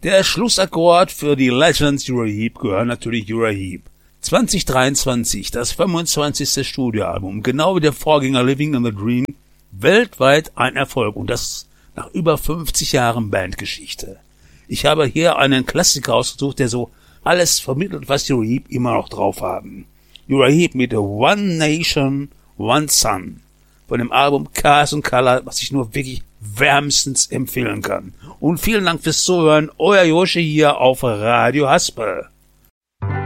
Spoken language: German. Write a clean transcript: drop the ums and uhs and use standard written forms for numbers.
Der Schlussakkord für die Legends Uriah Heep gehört natürlich Uriah Heep. 2023, das 25. Studioalbum, genau wie der Vorgänger Living in the Dream, weltweit ein Erfolg und das nach über 50 Jahren Bandgeschichte. Ich habe hier einen Klassiker ausgesucht, der so alles vermittelt, was die Uriah Heep immer noch drauf haben. Uriah Heep mit One Nation, One Sun von dem Album Colors and Color, was ich nur wirklich wärmstens empfehlen kann. Und vielen Dank fürs Zuhören, euer Joshi hier auf Radio Haspel.